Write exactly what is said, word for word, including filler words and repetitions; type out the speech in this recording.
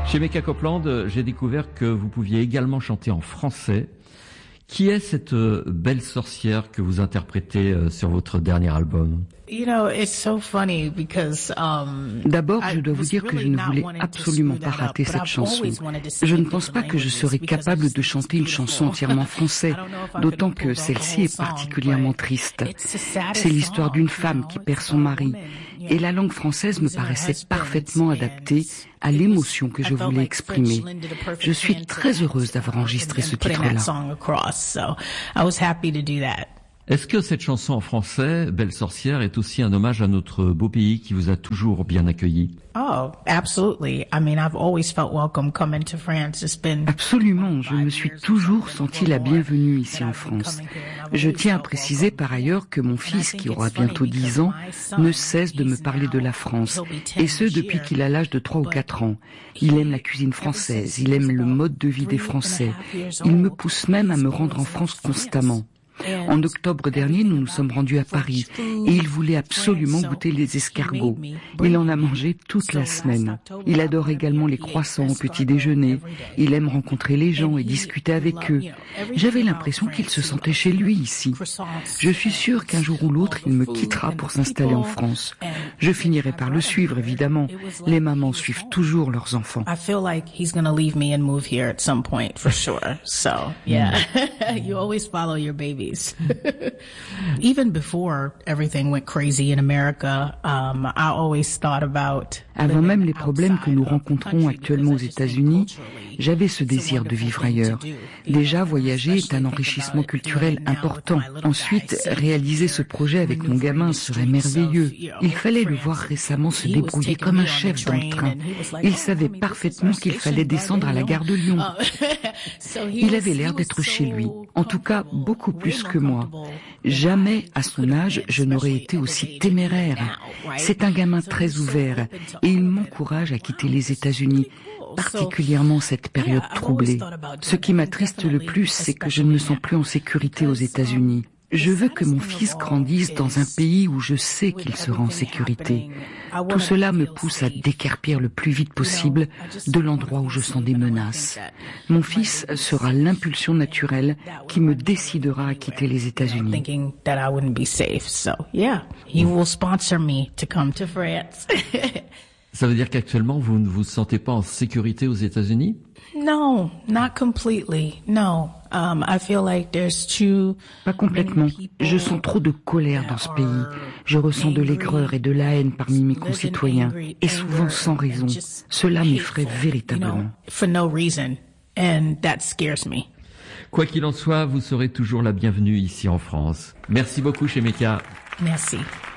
Chez Mecca Copeland, j'ai découvert que vous pouviez également chanter en français. Qui est cette belle sorcière que vous interprétez sur votre dernier album? D'abord, je dois vous dire que je ne voulais absolument pas rater cette chanson. Je ne pense pas que je serais capable de chanter une chanson entièrement en français, d'autant que celle-ci est particulièrement triste. C'est l'histoire d'une femme qui perd son mari, et la langue française me paraissait parfaitement adaptée à l'émotion que je voulais exprimer. Je suis très heureuse d'avoir enregistré ce titre-là. Est-ce que cette chanson en français, Belle sorcière, est aussi un hommage à notre beau pays qui vous a toujours bien accueilli? Oh, absolutely. I mean, I've always felt welcome coming to France. It's been Absolument, je me suis toujours senti la bienvenue ici en France. Je tiens à préciser par ailleurs que mon fils, qui aura bientôt dix ans, ne cesse de me parler de la France, et ce depuis qu'il a l'âge de trois ou quatre ans. Il aime la cuisine française, il aime le mode de vie des Français. Il me pousse même à me rendre en France constamment. En octobre dernier, nous nous sommes rendus à Paris et il voulait absolument goûter les escargots. Il en a mangé toute la semaine. Il adore également les croissants au petit déjeuner. Il aime rencontrer les gens et discuter avec eux. J'avais l'impression qu'il se sentait chez lui ici. Je suis sûre qu'un jour ou l'autre, il me quittera pour s'installer en France. Je finirai par le suivre, évidemment. Les mamans suivent toujours leurs enfants. I feel like he's going to leave me and move here at some point for sure. So, yeah. You always follow your baby. Even before everything went crazy in America, um, I always thought about. Avant même les problèmes que nous rencontrons actuellement aux États-Unis, j'avais ce désir de vivre ailleurs. Déjà, voyager est un enrichissement culturel important. Ensuite, réaliser ce projet avec mon gamin serait merveilleux. Il fallait le voir récemment se débrouiller comme un chef dans le train. Il savait parfaitement qu'il fallait descendre à la gare de Lyon. Il avait l'air d'être chez lui, en tout cas beaucoup plus que moi. Jamais, à son âge, je n'aurais été aussi téméraire. C'est un gamin très ouvert et il m'encourage à quitter les États-Unis, particulièrement cette période troublée. Ce qui m'attriste le plus, c'est que je ne me sens plus en sécurité aux États-Unis. Je veux que mon fils grandisse dans un pays où je sais qu'il sera en sécurité. Tout cela me pousse à déguerpir le plus vite possible de l'endroit où je sens des menaces. Mon fils sera l'impulsion naturelle qui me décidera à quitter les États-Unis. Ça veut dire qu'actuellement, vous ne vous sentez pas en sécurité aux États-Unis? No, not completely. No. Um, I feel like there's too Pas complètement. Je sens trop de colère dans ce pays. Je ressens de l'aigreur et de la haine parmi mes concitoyens, et souvent sans raison. Cela m'effraie véritablement. For no reason, and that scares me. Quoi qu'il en soit, vous serez toujours la bienvenue ici en France. Merci beaucoup chez Mecca. Merci.